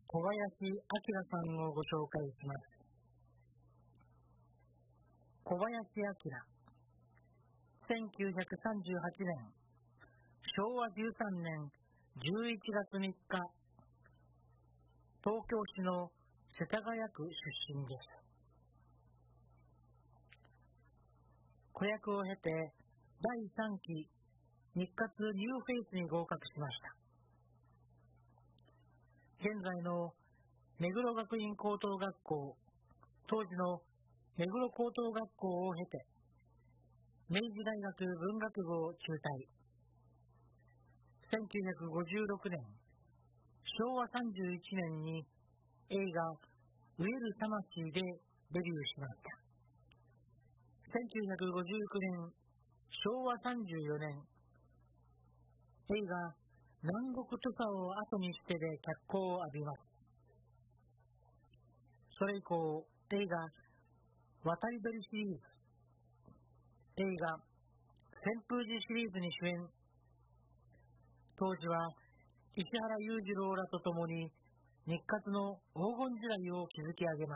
小林明さんをご紹介します。小林明、1938年、昭和13年11月3日、東京市の世田谷区出身です。子役を経て第3期日活ニューフェイスに合格しました。現在の目黒学院高等学校、当時の目黒高等学校を経て、明治大学文学部を中退。1956年、昭和31年に映画飢える魂でデビューしました。1959年、昭和34年、映画南国土佐を後にしてで脚光を浴びます。それ以降、映画渡り鳥シリーズ、映画旋風寺シリーズに主演。当時は石原裕次郎らと共に日活の黄金時代を築き上げます。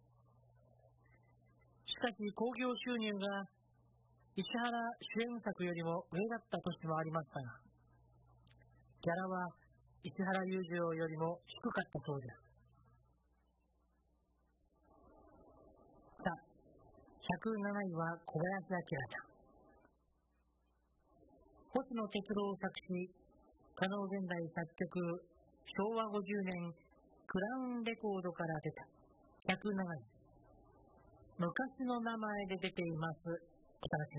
しかし興行収入が石原主演作よりも上だった年もありましたが、ギャラは石原裕次郎よりも低かったそうです。さあ、107位は小林明さん。星野哲郎作詞、加納現代作曲、昭和50年クラウンレコードから出た107位。昔の名前で出ています。お楽しみ。